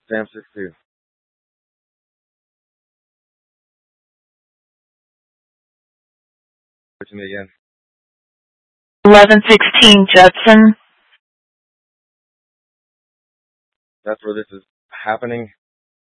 Sam 6-2. To me again. 1116 Judson. That's where this is happening.